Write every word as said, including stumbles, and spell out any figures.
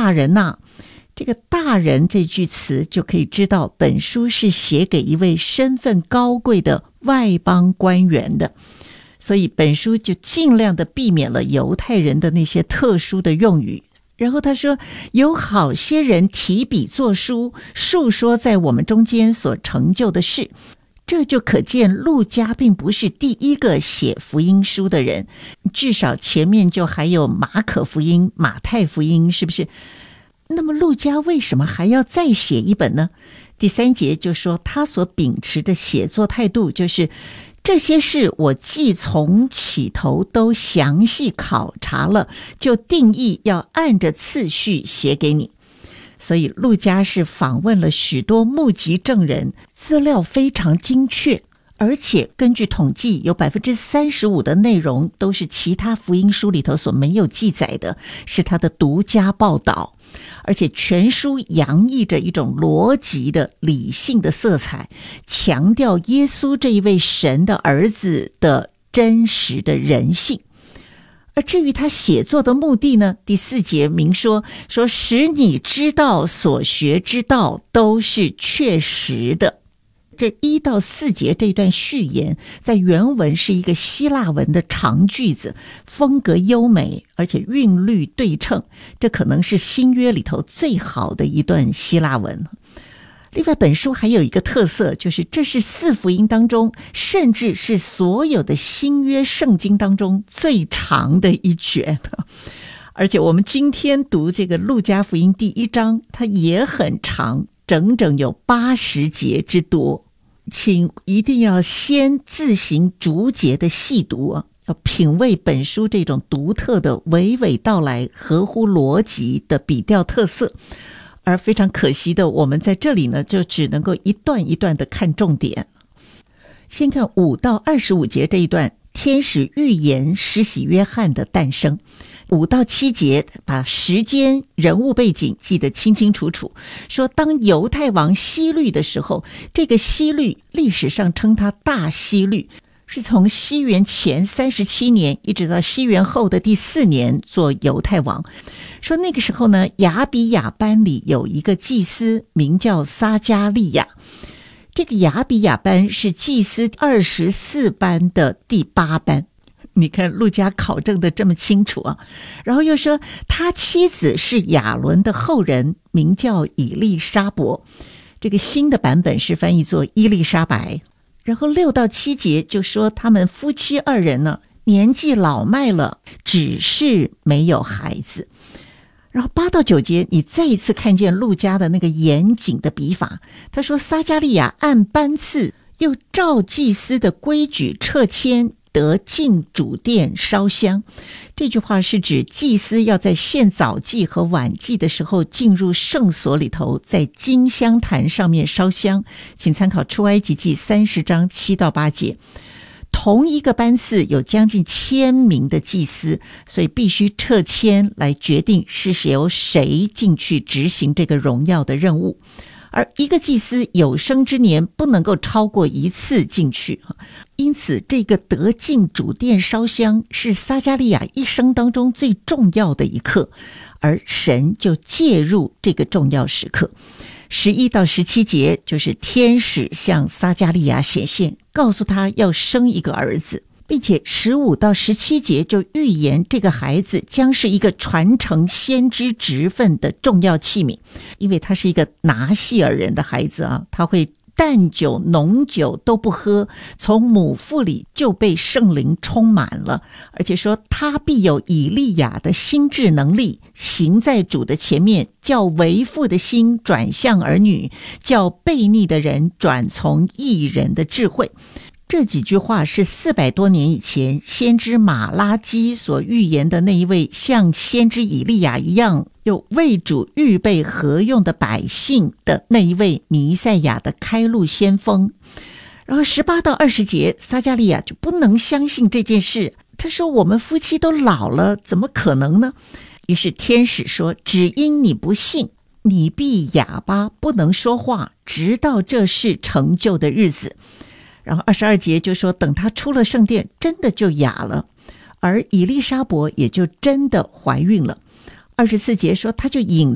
大人呐、啊。这个大人这句词就可以知道，本书是写给一位身份高贵的外邦官员的，所以本书就尽量的避免了犹太人的那些特殊的用语。然后他说，有好些人提笔作书，述说在我们中间所成就的事。这就可见路加并不是第一个写福音书的人，至少前面就还有马可福音、马太福音，是不是？那么路加为什么还要再写一本呢？第三节就说他所秉持的写作态度就是这些事我既从起头都详细考察了，就定义要按着次序写给你。所以路加是访问了许多目击证人，资料非常精确，而且根据统计有 百分之三十五 的内容都是其他福音书里头所没有记载的，是他的独家报道。而且全书洋溢着一种逻辑的理性的色彩，强调耶稣这一位神的儿子的真实的人性。而至于他写作的目的呢，第四节明说，说使你知道所学之道都是确实的。这一到四节这段序言在原文是一个希腊文的长句子，风格优美，而且韵律对称，这可能是新约里头最好的一段希腊文。另外本书还有一个特色，就是这是四福音当中，甚至是所有的新约圣经当中最长的一卷。而且我们今天读这个路加福音第一章，它也很长，整整有八十节之多。请一定要先自行逐节的细读啊，要品味本书这种独特的娓娓道来、合乎逻辑的笔调特色。而非常可惜的，我们在这里呢，就只能够一段一段的看重点。先看五到二十五节这一段，天使预言施洗约翰的诞生。五到七节把时间人物背景记得清清楚楚，说当犹太王希律的时候，这个希律历史上称他大希律，是从西元前三十七年一直到西元后的第四年做犹太王。说那个时候呢，亚比亚班里有一个祭司名叫撒迦利亚，这个亚比亚班是祭司二十四班的第八班。你看路加考证的这么清楚啊。然后又说他妻子是亚伦的后人，名叫以利沙伯，这个新的版本是翻译作伊丽莎白。然后六到七节就说他们夫妻二人呢，年纪老迈了，只是没有孩子。然后八到九节你再一次看见路加的那个严谨的笔法，他说撒迦利亚按班次又照祭司的规矩撤迁，得进主殿烧香。这句话是指祭司要在献早祭和晚祭的时候进入圣所里头，在金香坛上面烧香，请参考出埃及记三十章七到八节。同一个班次有将近千名的祭司，所以必须撤迁来决定是由谁进去执行这个荣耀的任务。而一个祭司有生之年不能够超过一次进去，因此这个得进主殿烧香是撒迦利亚一生当中最重要的一刻，而神就介入这个重要时刻。十一到十七节就是天使向撒迦利亚显现，告诉他要生一个儿子，并且十五到十七节就预言这个孩子将是一个传承先知职分的重要器皿，因为他是一个拿细尔人的孩子啊，他会淡酒浓酒都不喝，从母腹里就被圣灵充满了，而且说他必有以利亚的心智能力，行在主的前面，叫为父的心转向儿女，叫悖逆的人转从义人的智慧。这几句话是四百多年以前先知马拉基所预言的那一位像先知以利亚一样有为主预备合用的百姓的那一位弥赛亚的开路先锋。然后十八到二十节撒迦利亚就不能相信这件事，他说我们夫妻都老了，怎么可能呢？于是天使说，只因你不信，你必哑巴不能说话，直到这事成就的日子。然后二十二节就说等他出了圣殿真的就哑了，而以利沙伯也就真的怀孕了。二十四节说他就隐